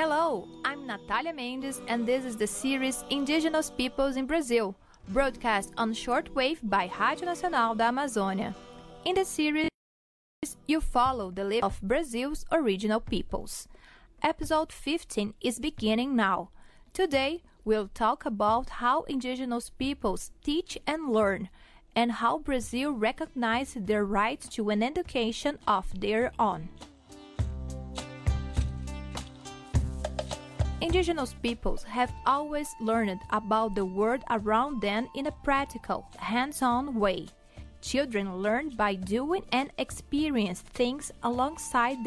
Hello, I'm Natalia Mendes, and this is the series Indigenous Peoples in Brazil, broadcast on shortwave by Rádio Nacional da Amazônia. In the series, you follow the life of Brazil's original peoples. Episode 15 is beginning now. Today, we'll talk about how indigenous peoples teach and learn, and how Brazil recognizes their right to an education of their own. Indigenous peoples have always learned about the world around them in a practical, hands-on way. Children learn by doing and experience things alongside